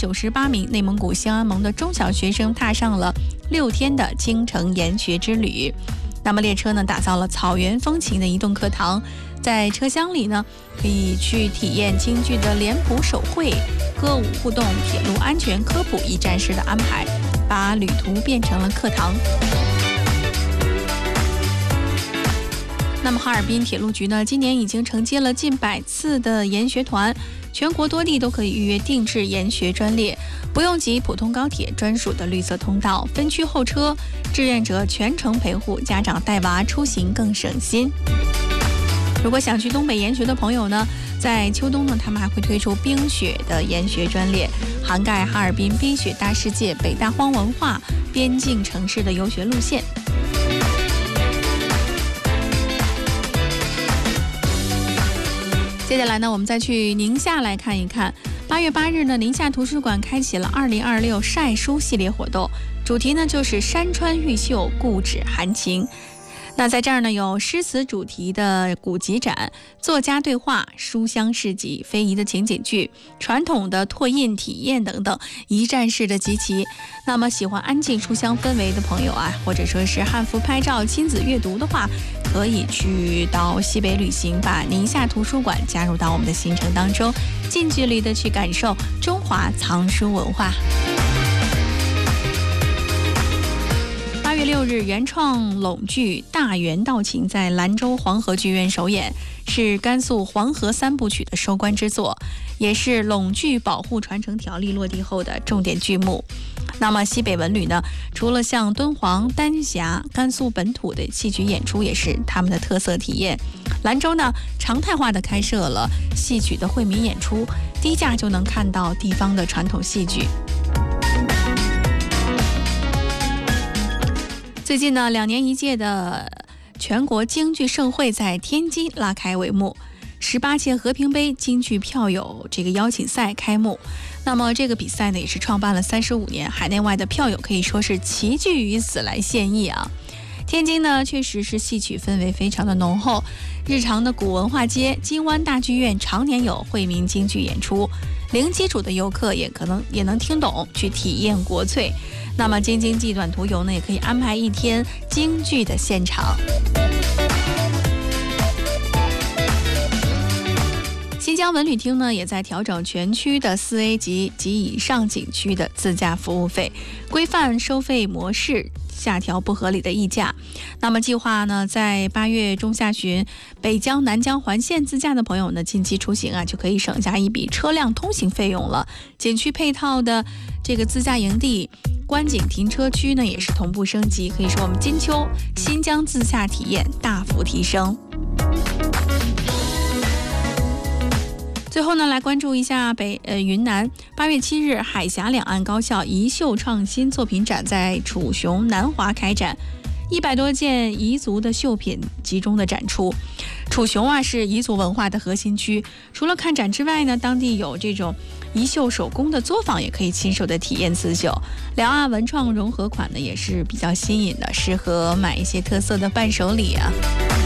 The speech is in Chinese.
198名内蒙古兴安盟的中小学生踏上了6天的京城研学之旅。那么列车呢，打造了草原风情的移动课堂，在车厢里呢，可以去体验京剧的脸谱手绘、歌舞互动、铁路安全科普一站式的安排，把旅途变成了课堂。那么哈尔滨铁路局呢，今年已经承接了近100次的研学团，全国多地都可以预约定制研学专列，不用挤普通高铁专属的绿色通道，分区候车，志愿者全程陪护，家长带娃出行更省心。如果想去东北研学的朋友呢，在秋冬呢，他们还会推出冰雪的研学专列，涵盖哈尔滨冰雪大世界、北大荒文化、边境城市的游学路线。接下来呢，我们再去宁夏来看一看。8月8日呢，宁夏图书馆开启了2026晒书系列活动，主题呢就是山川玉秀，故纸含情。那在这儿呢，有诗词主题的古籍展、作家对话、书香市集、非遗的情景剧、传统的拓印体验等等，一站式的集齐。那么喜欢安静书香氛围的朋友啊，或者说是汉服拍照、亲子阅读的话，可以去到西北旅行，把宁夏图书馆加入到我们的行程当中，近距离的去感受中华藏书文化。8月6日，原创陇剧《大元道情》在兰州黄河剧院首演，是甘肃黄河3部曲的收官之作，也是陇剧保护传承条例落地后的重点剧目。那么西北文旅呢，除了像敦煌、丹霞、甘肃本土的戏曲演出也是他们的特色体验。兰州呢，常态化的开设了戏曲的惠民演出，低价就能看到地方的传统戏剧。最近呢，2年一届的全国京剧盛会在天津拉开帷幕，18届和平杯京剧票友这个邀请赛开幕。那么这个比赛呢，也是创办了35年，海内外的票友可以说是齐聚于此来献艺啊。天津呢，确实是戏曲氛围非常的浓厚，日常的古文化街、金湾大剧院常年有惠民京剧演出，零基础的游客也能听懂，去体验国粹。那么京津冀短途游呢，也可以安排1天京剧的现场。新疆文旅厅呢，也在调整全区的4A 级及以上景区的自驾服务费，规范收费模式，下调不合理的溢价。那么计划呢，在8月中下旬，北疆、南疆环线自驾的朋友呢，近期出行啊，就可以省下一笔车辆通行费用了。景区配套的这个自驾营地、观景停车区呢，也是同步升级，可以说我们金秋新疆自驾体验大幅提升。最后呢，来关注一下云南。8月7日，海峡两岸高校彝绣创新作品展在楚雄南华开展，100多件彝族的绣品集中的展出。楚雄啊，是彝族文化的核心区，除了看展之外呢，当地有这种彝绣手工的作坊，也可以亲手的体验刺绣。两岸文创融合款呢，也是比较新颖的，适合买一些特色的伴手礼啊。